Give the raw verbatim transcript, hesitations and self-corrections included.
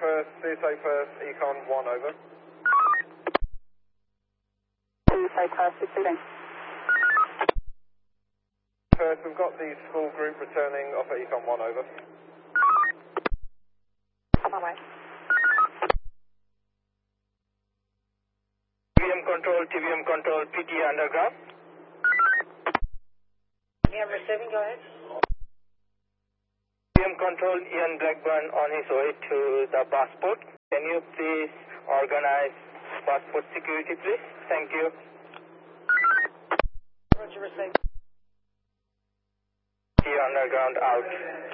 first, C S A first, Econ one over. C S A first, receiving. First, we've got the school group returning off at Econ one over. On my way. T V M control, T V M control, P T underground. Yeah, receiving, go ahead. T V M control, Ian Blackburn on his way to the passport. Can you please organize passport security, please? Thank you. Roger, receiving. T underground out.